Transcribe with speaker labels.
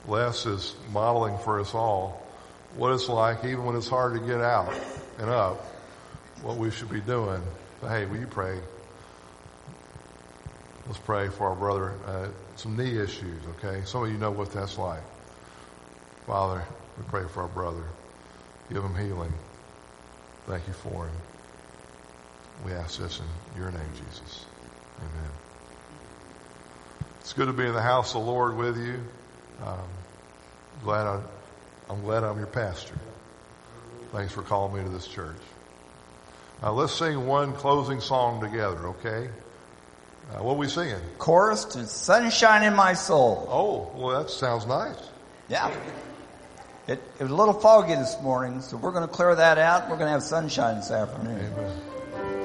Speaker 1: Les is modeling for us all what it's like, even when it's hard to get out and up, what we should be doing. So, hey, will you pray? Let's pray for our brother. Some knee issues, okay? Some of you know what that's like. Father, we pray for our brother. Give him healing. Thank you for him. We ask this in your name, Jesus. Amen. It's good to be in the house of the Lord with you. I'm glad I'm your pastor. Thanks for calling me to this church. Let's sing one closing song together, okay? What are we singing?
Speaker 2: Chorus to Sunshine in My Soul.
Speaker 1: Oh, well, that sounds nice.
Speaker 2: Yeah. It was a little foggy this morning, so we're going to clear that out. We're going to have sunshine this afternoon.
Speaker 1: Amen.